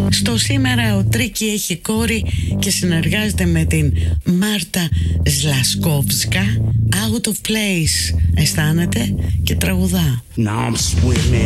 Στο σήμερα ο Τρίκι έχει κόρη και συνεργάζεται με την Μάρτα Ζλασκόβσκα. Out of place αισθάνεται και τραγουδά. Now I'm swimming